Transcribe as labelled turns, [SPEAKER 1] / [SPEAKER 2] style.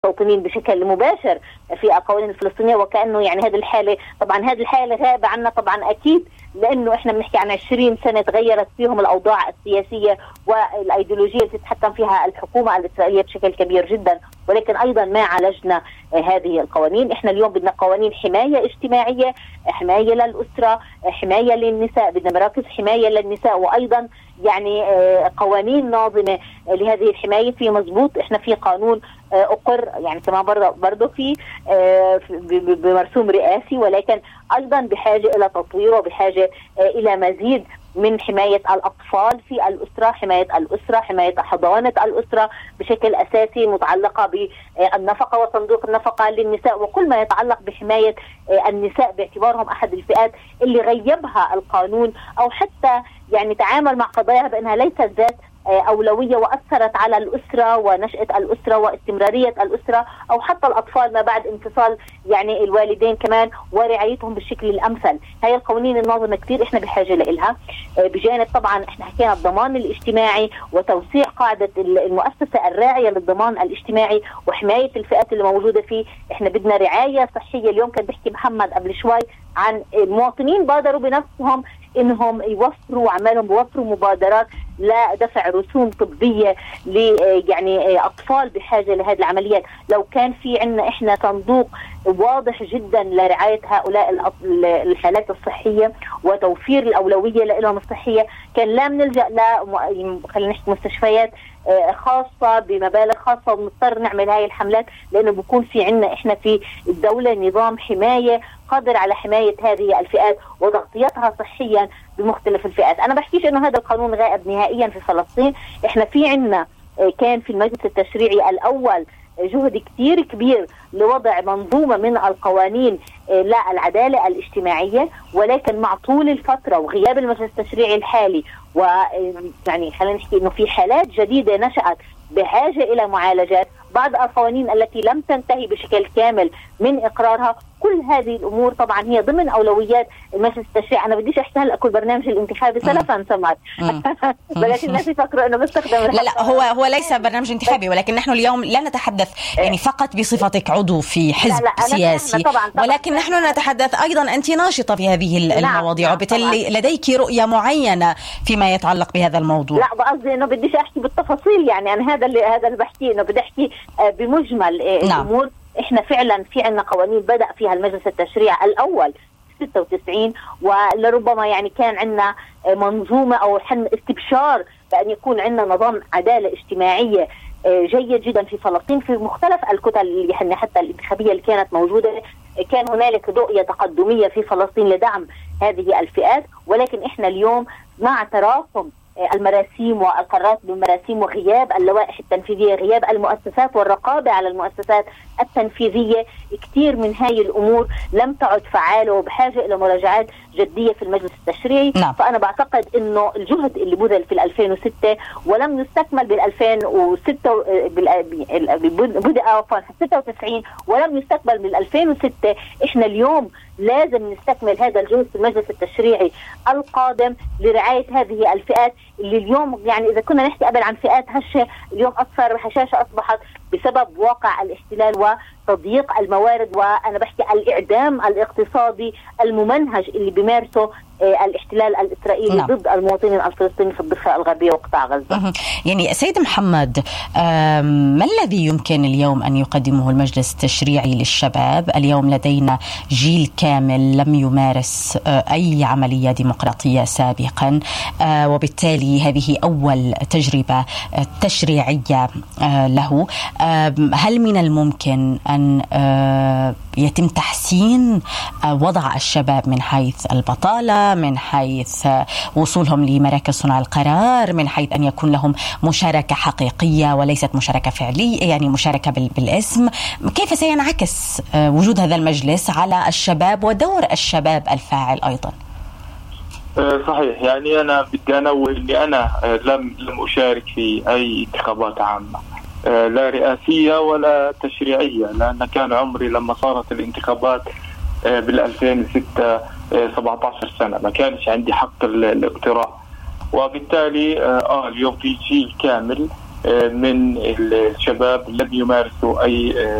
[SPEAKER 1] مستوطنين بشكل مباشر في القوانين الفلسطينية، وكأنه يعني هذه الحالة، طبعا هذه الحالة غابة عنا طبعا أكيد، لأنه إحنا بنحكي عن 20 سنة تغيرت فيهم الأوضاع السياسية والأيديولوجية اللي تتحكم فيها الحكومة الإسرائيلية بشكل كبير جدا، ولكن أيضا ما عالجنا هذه القوانين. إحنا اليوم بدنا قوانين حماية اجتماعية، حماية للأسرة، حماية للنساء، بدنا مراكز حماية للنساء، وأيضا يعني قوانين ناظمة لهذه الحماية. في مضبوط إحنا في قانون أقر يعني كمان برضه في بمرسوم رئاسي، ولكن أيضا بحاجة إلى تطوير وبحاجة إلى مزيد من حماية الأطفال في الأسرة، حماية الأسرة، حماية حضانة الأسرة بشكل أساسي، متعلقة بالنفقة وصندوق النفقة للنساء، وكل ما يتعلق بحماية النساء باعتبارهم أحد الفئات اللي غيبها القانون، أو حتى يعني تعامل مع قضاياها بأنها ليست ذات أولوية وأثرت على الأسرة ونشأة الأسرة واستمرارية الأسرة، أو حتى الأطفال ما بعد انفصال يعني الوالدين كمان ورعايتهم بالشكل الأمثل. هاي القوانين الناظمة كثير إحنا بحاجة لإلها. بجانب طبعا إحنا حكينا الضمان الاجتماعي وتوسيع قاعدة المؤسسة الراعية للضمان الاجتماعي وحماية الفئات اللي موجودة فيه. إحنا بدنا رعاية صحية. اليوم كان بيحكي محمد قبل شوي عن المواطنين بادروا بنفسهم إنهم يوفروا وعمالهم بيوفروا مبادرات لدفع رسوم طبية يعني أطفال بحاجة لهذه العمليات. لو كان في عنا إحنا صندوق واضح جدا لرعاية هؤلاء الحالات الصحية وتوفير الأولوية لهم الصحية، كان لا نلجأ خلينا نحكي مستشفيات خاصة بمبالغ خاصة ونضطر نعمل هاي الحملات، لأنه بيكون في عنا إحنا في الدولة نظام حماية قادر على حماية هذه الفئات وتغطيتها صحيا بمختلف الفئات. أنا بحكيش إنه هذا القانون غائب نهائيا في فلسطين. إحنا في عنا كان في المجلس التشريعي الأول جهد كتير كبير لوضع منظومة من القوانين للعدالة الاجتماعية، ولكن مع طول الفترة وغياب المجلس التشريعي الحالي ويعني خلينا نحكي إنه في حالات جديدة نشأت بحاجة إلى معالجات، بعض القوانين التي لم تنتهي بشكل كامل من إقرارها. كل هذه الأمور طبعا هي ضمن أولويات المجلس التشريعي. أنا بديش أحكي هلا أكل برنامج الانتخابي سلفا سمعت بلاش الناس يفكروا إنه بستخدم
[SPEAKER 2] لا هو ليس برنامج انتخابي، ولكن نحن اليوم لا نتحدث يعني فقط بصفتك عضو في حزب سياسي، ولكن نحن نتحدث أيضا أنت ناشطة في هذه المواضيع، وبالتالي لديك رؤية معينة فيما يتعلق بهذا الموضوع.
[SPEAKER 1] لا بقصدي إنه بديش أحكي بالتفاصيل، يعني أنا هذا اللي بحكيه، إنه بدي أحكي بمجمل الأمور. إحنا فعلا في عنا قوانين بدأ فيها المجلس التشريعي الأول 96، ولربما يعني كان عنا منظومة أو استبشار بأن يكون عنا نظام عدالة اجتماعية جيد جدا في فلسطين في مختلف الكتل اللي حتى الانتخابية اللي كانت موجودة. كان هنالك رؤية تقدمية في فلسطين لدعم هذه الفئات، ولكن إحنا اليوم مع تراكم المراسيم والقرارات بالمراسيم وغياب اللوائح التنفيذية، غياب المؤسسات والرقابة على المؤسسات التنفيذية، كثير من هاي الأمور لم تعد فعالة وبحاجة إلى مراجعات جدية في المجلس التشريعي. فأنا بعتقد إنه الجهد اللي بذل في 2006 ولم يستكمل بال2006 بدأ في 96 ولم يستكمل بال2006، إحنا اليوم لازم نستكمل هذا الجهد في المجلس التشريعي القادم لرعاية هذه الفئات اللي اليوم يعني إذا كنا نحكي قبل عن فئات هشة، اليوم أصفر هشاشة أصبحت بسبب واقع الاحتلال وتضييق الموارد، وأنا بحكي الإعدام الاقتصادي الممنهج اللي بيمارسه الاحتلال الإسرائيلي ضد المواطنين الفلسطينيين في الضفة الغربية وقطاع غزة.
[SPEAKER 2] يعني سيد محمد، ما الذي يمكن اليوم أن يقدمه المجلس التشريعي للشباب؟ اليوم لدينا جيل كامل لم يمارس أي عملية ديمقراطية سابقا، وبالتالي هذه أول تجربة تشريعية له. هل من الممكن أن يتم تحسين وضع الشباب من حيث البطالة، من حيث وصولهم لمراكز صنع القرار، من حيث أن يكون لهم مشاركة حقيقية وليست مشاركة فعلية، يعني مشاركة بالاسم؟ كيف سينعكس وجود هذا المجلس على الشباب ودور الشباب الفاعل أيضا؟
[SPEAKER 3] صحيح، يعني أنا بدي أنوه أني أنا لم أشارك في أي انتخابات عامة، لا رئاسية ولا تشريعية، لأن كان عمري لما صارت الانتخابات بال2006 17 سنة، ما كانش عندي حق الاقتراع. وبالتالي اليوم في جيل كامل من الشباب لم يمارسوا أي